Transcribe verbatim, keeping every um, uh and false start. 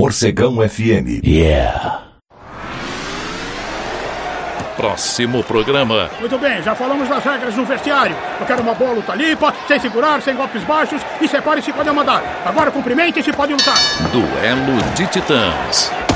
Morcegão F M. Yeah. Próximo programa. Muito bem, já falamos das regras no vestiário. Eu quero uma boa luta limpa, sem segurar, sem golpes baixos. E separe-se, pode mandar. Agora cumprimente-se, pode lutar. Duelo de Titãs.